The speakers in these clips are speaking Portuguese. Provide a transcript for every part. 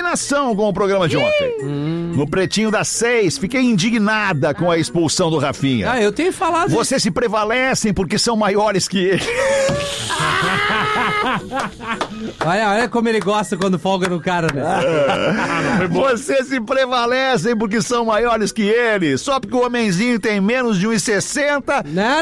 indignação com o programa de ontem. No Pretinho das 6, fiquei indignada com a expulsão do Rafinha. Eu tenho falado. Vocês se prevalecem porque são maiores que ele. Olha como ele gosta quando folga no cara, né? Vocês se prevalecem porque são maiores que ele. Só porque o homenzinho tem menos de 1,60. Não,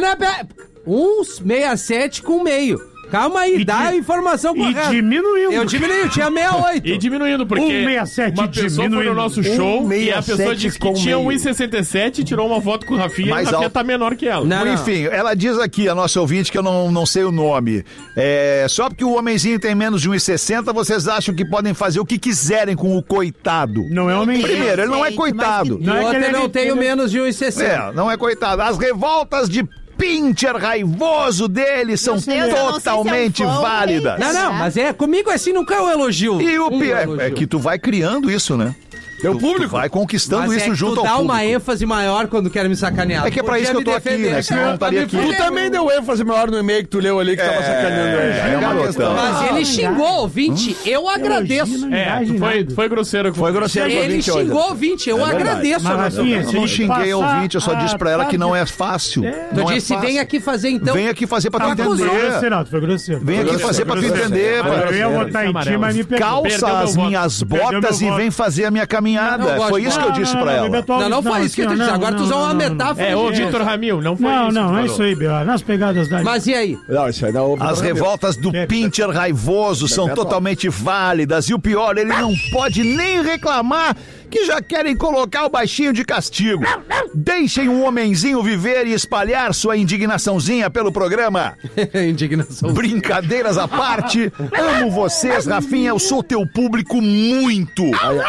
1,67 com meio. Calma aí, dá a informação correta. E diminuindo. Eu diminuí, tinha 68. E diminuindo, porque 1,67 uma pessoa foi no nosso show e a pessoa disse que tinha 1,67 e tirou uma foto com o Rafinha e o Rafinha tá menor que ela. Não. Enfim, ela diz aqui, a nossa ouvinte, que eu não sei o nome. Só porque o homenzinho tem menos de 1,60, vocês acham que podem fazer o que quiserem com o coitado. Não é homenzinho. Primeiro, ele não é coitado. O outro não tem menos de 1,60. Não é coitado. As revoltas de pincher raivoso dele são totalmente válidas. Não, mas comigo assim nunca é um elogio. E o pior é que tu vai criando isso, né? O público tu vai conquistando mas isso junto ao público. Tu dá uma ênfase maior quando quer me sacanear. É que é pra isso que eu tô aqui, né? Senão eu não estaria aqui. Tu também deu ênfase maior no e-mail que tu leu ali, que tava sacaneando ele. Mas ele xingou o ouvinte, eu agradeço. Foi grosseiro. Foi grosseiro com o Ele ouvinte hoje. xingou o ouvinte, eu agradeço. Mas assim, Eu não xinguei o ouvinte, eu só disse pra ela que não é fácil. Tu disse, vem aqui fazer então. Vem aqui fazer pra tu entender. Foi grosseiro. Vem aqui fazer pra tu entender. Eu ia votar em ti, mas me perdeu. Calça as minhas botas e vem fazer a minha caminhada. Foi isso que eu disse pra ela. Não foi isso que eu disse. Agora tu usou uma metáfora. Ô, Vitor Ramil, não foi isso. Não, é isso aí, B.O. Nas pegadas da... Mas e aí? Não, isso aí não. As revoltas do pincher raivoso são totalmente válidas. E o pior, ele não pode nem reclamar que já querem colocar o baixinho de castigo. Deixem um homenzinho viver e espalhar sua indignaçãozinha pelo programa. Indignação. Brincadeiras à parte, amo vocês, Rafinha, eu sou teu público muito.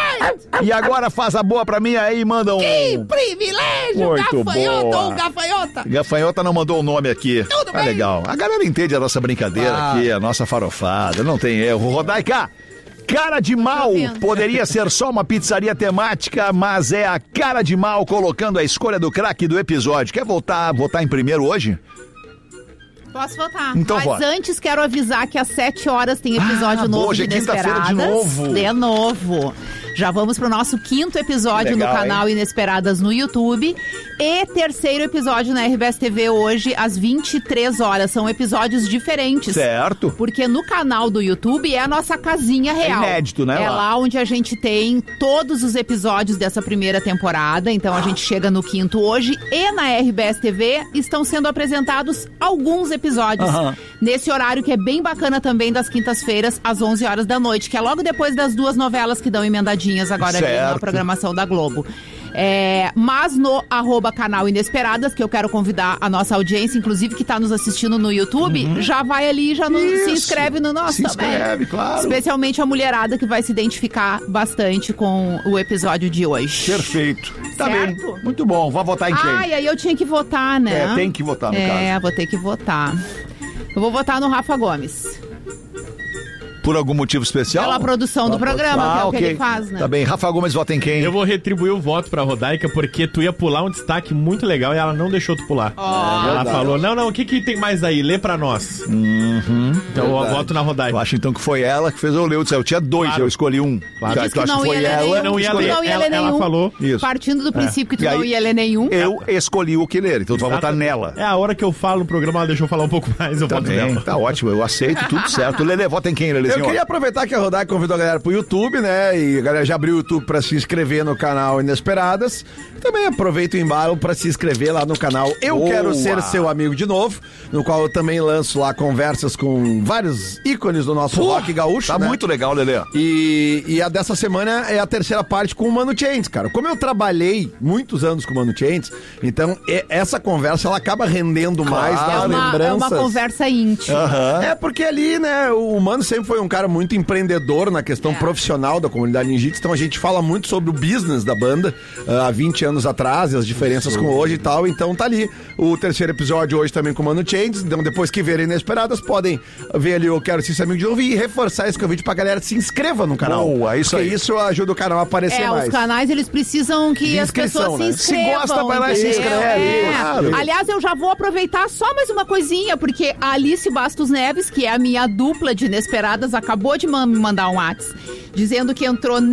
E agora faz a boa pra mim aí e manda um... Que privilégio, muito gafanhoto boa. ou gafanhota. Gafanhota não mandou o nome aqui. Tudo bem. Legal. A galera entende a nossa brincadeira aqui, a nossa farofada, não tem erro. Rodaica, cara de mal poderia ser só uma pizzaria temática, mas é a cara de mal colocando a escolha do craque do episódio. Quer votar em primeiro hoje? Posso votar. Então mas vota. antes quero avisar que às 7 horas tem episódio novo hoje de é quinta-feira Inesperadas. de novo. Já vamos pro nosso 5º episódio Legal, no canal Inesperadas no YouTube. E 3º episódio na RBS TV hoje, às 23 horas. São episódios diferentes. Certo. Porque no canal do YouTube é a nossa casinha real. É inédito, né? É lá onde a gente tem todos os episódios dessa primeira temporada. Então a gente chega no 5º hoje. E na RBS TV estão sendo apresentados alguns episódios. Nesse horário que é bem bacana também, das quintas-feiras, às 11 horas da noite. Que é logo depois das 2 novelas que dão emendadinhas agora ali na programação da Globo. Mas no @canal Inesperadas, que eu quero convidar a nossa audiência, inclusive que tá nos assistindo no YouTube, já vai ali, já se inscreve no nosso também. Se inscreve, claro. Especialmente a mulherada que vai se identificar bastante com o episódio de hoje. Perfeito. Tá Certo? bem. Muito bom. Vai votar em quem? E aí eu tinha que votar, né? Tem que votar no caso. Vou ter que votar. Eu vou votar no Rafa Gomes. Por algum motivo especial? Pela produção do programa, que é o que ele faz, né? Tá bem. Rafa Gomes vota em quem? Eu vou retribuir o voto pra Rodaica, porque tu ia pular um destaque muito legal e ela não deixou tu pular. Ela falou, não, o que tem mais aí? Lê pra nós. Então eu voto na Rodaica. Eu acho então que foi ela que fez o Leu. Eu tinha 2, Claro. eu escolhi um. Claro. Diz que não ia ler nenhum. Não ia Diz que ler. não ia ler Ela nenhum. falou. Isso. Partindo do princípio que tu E aí, não ia ler nenhum. Eu escolhi o que ler, então tu vai votar nela. É a hora que eu falo no programa, ela deixou eu falar um pouco mais, eu Tá voto bem, nela. tá ótimo, eu aceito, tudo certo. Lelê, vota em quem, Lelezinho? Eu queria aproveitar que a Rodaica convidou a galera pro YouTube, né? E a galera já abriu o YouTube pra se inscrever no canal Inesperadas. Também aproveita o embalo pra se inscrever lá no canal Eu Boa. Quero Ser Seu Amigo de Novo, no qual eu também lanço lá conversas com vários ícones do nosso rock gaúcho. Tá né? muito legal, Lelê. E a dessa semana é a terceira parte com o Mano Chains, cara. Como eu trabalhei muitos anos com o Mano Chains, então essa conversa ela acaba rendendo mais nas lembranças. É uma conversa íntima. É porque ali, né, o Mano sempre foi um cara muito empreendedor na questão profissional da comunidade ninjitsu, então a gente fala muito sobre o business da banda há 20 anos atrás e as diferenças com hoje e tal, então tá ali o terceiro episódio hoje também com o Mano Chains, então depois que verem Inesperadas podem ver ali Eu Quero Ser Seu Amigo de Novo e reforçar esse convite pra galera se inscreva no canal. Boa, isso porque aí. isso ajuda o canal a aparecer mais. Os canais, eles precisam que De as pessoas inscrição, se né? inscrevam. Se gosta, vai lá e se entendeu? inscreve. Claro. Aliás, eu já vou aproveitar só mais uma coisinha, porque a Alice Bastos Neves, que é a minha dupla de Inesperadas, acabou de me mandar um WhatsApp dizendo que entrou